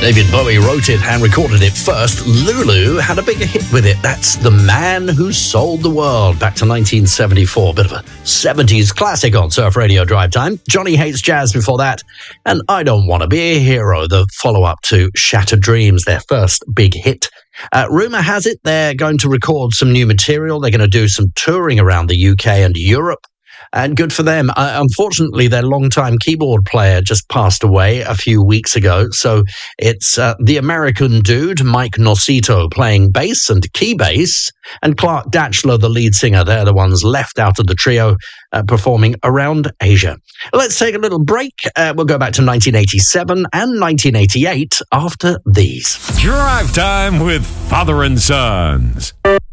David Bowie wrote it and recorded it first. Lulu had a bigger hit with it. That's The Man Who Sold the World, back to 1974. Bit of a 70s classic on Surf Radio Drive Time. Johnny Hates Jazz before that. And I Don't Want to Be a Hero, the follow-up to Shattered Dreams, their first big hit. Rumour has it they're going to record some new material. They're going to do some touring around the UK and Europe. And good for them. Unfortunately, their longtime keyboard player just passed away a few weeks ago. So it's the American dude, Mike Nocito, playing bass and key bass, and Clark Datchler, the lead singer. They're the ones left out of the trio performing around Asia. Let's take a little break. We'll go back to 1987 and 1988 after these. Drive Time with Father and Sons.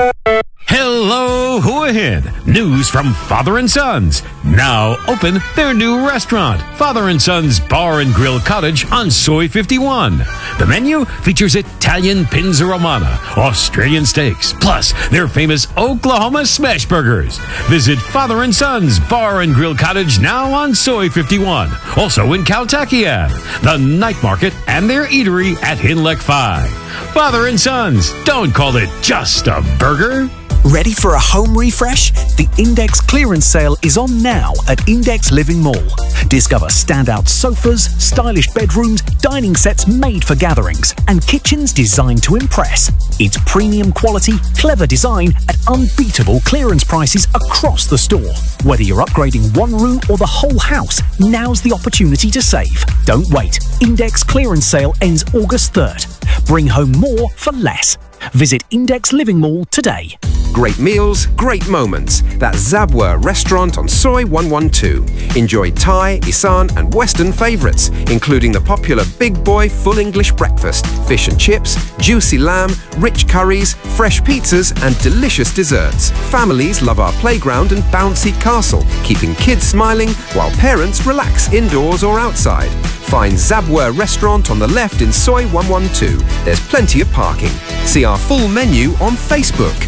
Hello, Hua Hin. News from Father and Sons. Now open their new restaurant, Father and Sons Bar and Grill Cottage on Soy 51. The menu features Italian Pinza Romana, Australian steaks, plus their famous Oklahoma smash burgers. Visit Father and Sons Bar and Grill Cottage now on Soy 51. Also in Caltakian, the night market, and their eatery at Hinlek 5. Father and Sons, don't call it just a burger. Ready for a home refresh? The Index clearance sale is on now at Index Living Mall. Discover standout sofas, stylish bedrooms, dining sets made for gatherings, and kitchens designed to impress. It's premium quality, clever design at unbeatable clearance prices across the store. Whether you're upgrading one room or the whole house, now's the opportunity to save. Don't wait. Index clearance sale ends August 3rd. Bring home more for less. Visit Index Living Mall today. Great meals, great moments. That's Zabwa Restaurant on Soy 112. Enjoy Thai, Isan and Western favourites, including the popular Big Boy Full English Breakfast, fish and chips, juicy lamb, rich curries, fresh pizzas and delicious desserts. Families love our playground and bouncy castle, keeping kids smiling while parents relax indoors or outside. Find Zabwa Restaurant on the left in Soy 112. There's plenty of parking. See our full menu on Facebook.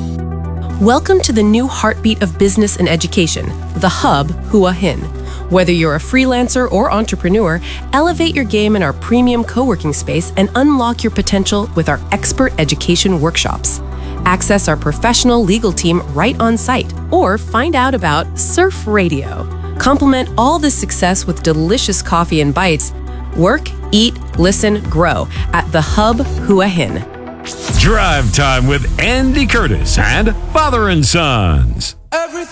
Welcome to the new heartbeat of business and education, the Hub Hua Hin. Whether you're a freelancer or entrepreneur, elevate your game in our premium co-working space and unlock your potential with our expert education workshops. Access our professional legal team right on site, or find out about Surf Radio. Complement all this success with delicious coffee and bites. Work, eat, listen, grow at the Hub Hua Hin. Drive Time with Andy Curtis and Father and Sons.